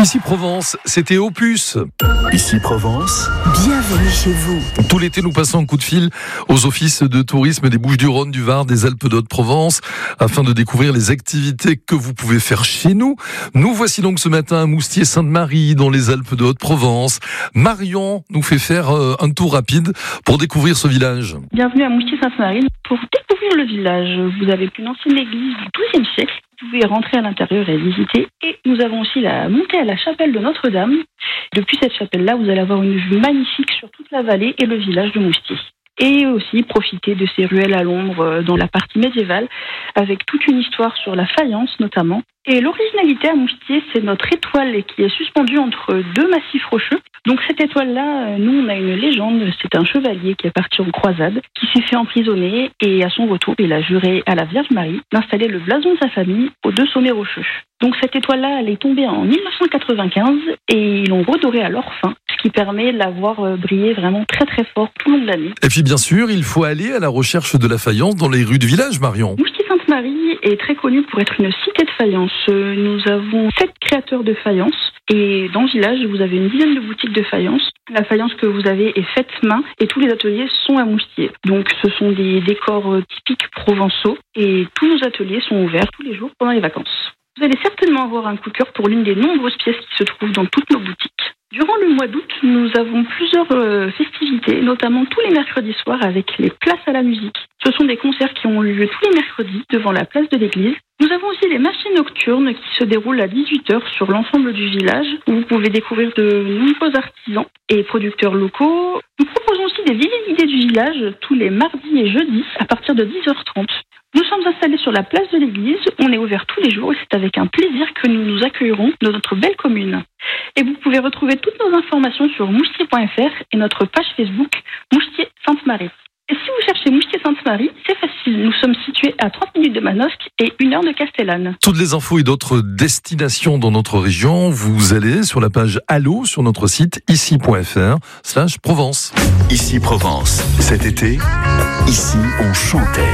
Ici Provence, c'était Opus. Ici Provence, bienvenue chez vous. Tout l'été, nous passons un coup de fil aux offices de tourisme des Bouches-du-Rhône, du Var, des Alpes de Haute-Provence, afin de découvrir les activités que vous pouvez faire chez nous. Nous voici donc ce matin à Moustier-Sainte-Marie, dans les Alpes de Haute-Provence. Marion nous fait faire un tour rapide pour découvrir ce village. Bienvenue à Moustier-Sainte-Marie. Pour découvrir le village, vous avez une ancienne église du XIIe siècle. Vous pouvez rentrer à l'intérieur et visiter. Et nous avons aussi la montée à la chapelle de Notre-Dame. Depuis cette chapelle-là, vous allez avoir une vue magnifique sur toute la vallée et le village de Moustier. Et aussi profiter de ces ruelles à l'ombre dans la partie médiévale, avec toute une histoire sur la faïence notamment. Et l'originalité à Moustier, c'est notre étoile qui est suspendue entre deux massifs rocheux. Donc cette étoile-là, nous on a une légende, c'est un chevalier qui est parti en croisade, qui s'est fait emprisonner et à son retour, il a juré à la Vierge Marie d'installer le blason de sa famille aux deux sommets rocheux. Donc cette étoile-là, elle est tombée en 1995 et ils l'ont redorée à leur fin, ce qui permet de la voir briller vraiment très très fort tout le long de l'année. Et puis bien sûr, il faut aller à la recherche de la faïence dans les rues du village, Marion. Moustier-Sainte-Marie est très connue pour être une cité de faïence. Nous avons 7 créateurs de faïence et dans le village, vous avez une dizaine de boutiques de faïence. La faïence que vous avez est faite main et tous les ateliers sont à Moustier. Donc ce sont des décors typiques provençaux et tous nos ateliers sont ouverts tous les jours pendant les vacances. Vous allez certainement avoir un coup de cœur pour l'une des nombreuses pièces qui se trouvent dans toutes nos boutiques. Durant le mois d'août, nous avons plusieurs festivités, notamment tous les mercredis soirs avec les places à la musique. Ce sont des concerts qui ont lieu tous les mercredis devant la place de l'église. Nous avons aussi les marchés nocturnes qui se déroulent à 18h sur l'ensemble du village, où vous pouvez découvrir de nombreux artisans et producteurs locaux. Nous proposons aussi des visites du village tous les mardis et jeudis à partir de 10h30. Nous sommes installés sur la place de l'église, on est ouvert tous les jours et c'est avec un plaisir que nous nous accueillerons dans notre belle commune. Et vous pouvez retrouver toutes nos informations sur moustier.fr et notre page Facebook Moustier-Sainte-Marie. Et si vous cherchez Moustier-Sainte-Marie, c'est facile, nous sommes situés à 30 minutes de Manosque et 1 heure de Castellane. Toutes les infos et d'autres destinations dans notre région, vous allez sur la page Allo sur notre site ici.fr/Provence. Ici Provence, cet été, ici on chantait.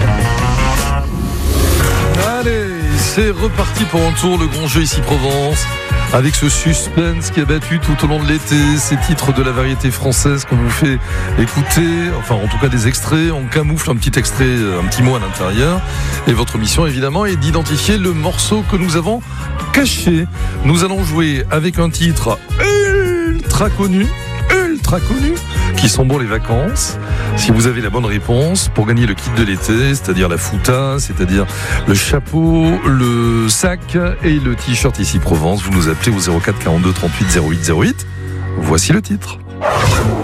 Allez, c'est reparti pour un tour, le grand jeu Ici Provence, avec ce suspense qui a battu tout au long de l'été, ces titres de la variété française qu'on vous fait écouter, enfin en tout cas des extraits, on camoufle un petit extrait, un petit mot à l'intérieur, et votre mission évidemment est d'identifier le morceau que nous avons caché. Nous allons jouer avec un titre ultra connu, qui sont bons les vacances. Si vous avez la bonne réponse pour gagner le kit de l'été, c'est-à-dire la fouta, c'est-à-dire le chapeau, le sac et le t-shirt Ici Provence, vous nous appelez au 04 42 38 08 08. Voici le titre.